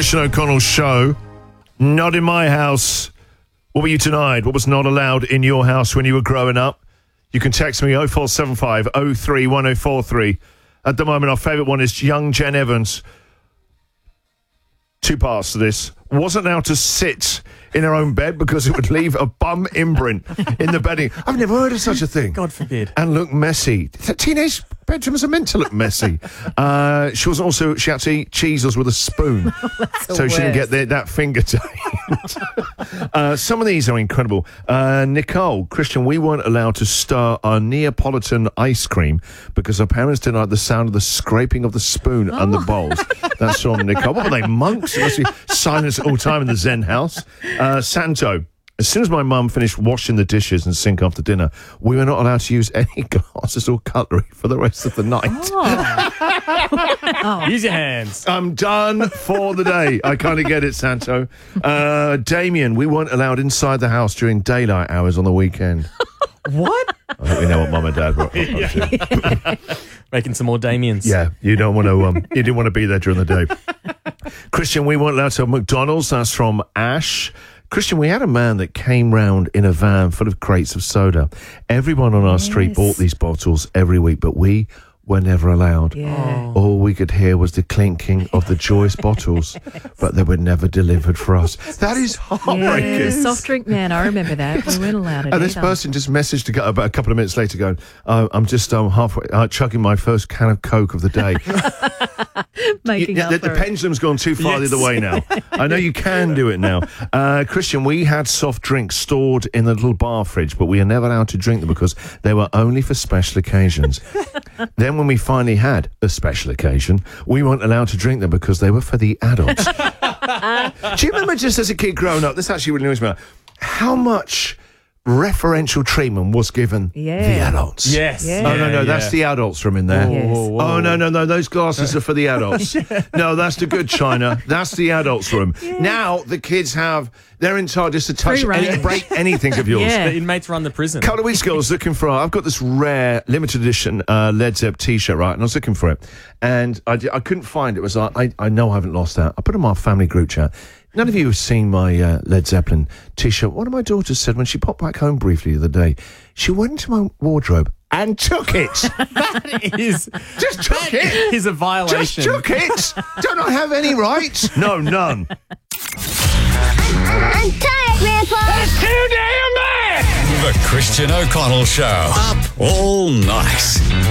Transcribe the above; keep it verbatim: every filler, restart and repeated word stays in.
Christian O'Connell show. Not in my house. What were you denied? What was not allowed in your house when you were growing up? You can text me oh four seven five oh three one oh four three. At the moment, our favourite one is young Jen Evans. Two parts to this. Wasn't allowed to sit in her own bed because it would leave a bum imprint in the bedding. I've never heard of such a thing. God forbid. And look messy. Teenage bedrooms are meant to look messy. Uh, she was also, she had to eat Cheezels with a spoon. So she didn't get the, that finger taste. uh, some of these are incredible. Uh, Nicole, Christian, we weren't allowed to stir our Neapolitan ice cream because our parents didn't like the sound of the scraping of the spoon oh. and the bowls. That's from Nicole. What were they, monks? It must be silence all the time in the Zen house. Uh, Santo, as soon as my mum finished washing the dishes and sink after dinner, we were not allowed to use any glasses or cutlery for the rest of the night. Oh. oh. Use your hands. I'm done for the day. I kind of get it, Santo. Uh, Damien, we weren't allowed inside the house during daylight hours on the weekend. What? I think we know what Mum and Dad were up to. Making some more Damiens. Yeah, you don't want to. Um, you didn't want to be there during the day. Christian, we weren't allowed to have McDonald's. That's from Ash. Christian, we had a man that came round in a van full of crates of soda. Everyone on our yes. street bought these bottles every week, but we were never allowed. Yeah. All we could hear was the clinking of the Joyce bottles, but they were never delivered for us. That is heartbreaking. Yeah, soft drink man, I remember that. We weren't allowed it. And this either. person just messaged to go about a couple of minutes later going, oh, I'm just um, halfway, uh, chugging my first can of Coke of the day. Making you, up the, for the it. pendulum's gone too far Yes. the other way now. I know you can do it now. Uh, Christian, we had soft drinks stored in the little bar fridge, but we are never allowed to drink them because they were only for special occasions. Then when we finally had a special occasion, we weren't allowed to drink them because they were for the adults. Do you remember just as a kid growing up, this actually really annoys me, how much referential treatment was given Yeah. the adults? Yes. Yeah. Oh, no, no, Yeah, that's yeah. the adults room in there. Yes. Whoa, whoa, whoa. Oh, no, no, no, those glasses are for the adults. No, that's the good china. That's the adults room. Yeah. Now the kids have, they're entitled just to touch Free any, rein. break anything of yours. Yeah. The inmates run the prison. A couple of weeks ago, I was looking for, I've got this rare limited edition uh, Led Zepp t-shirt, right? And I was looking for it. And I, di- I couldn't find it. It was like, I, I know I haven't lost out. I put it in my family group chat. None of you have seen my uh, Led Zeppelin t-shirt. One of my daughters said when she popped back home briefly the other day, she went into my wardrobe and took it. That is... Just took that it. is a violation. Just took it. Don't I have any rights? No, none. I'm tired, Grandpa. That's too damn bad! The Christian O'Connell Show. Up all night.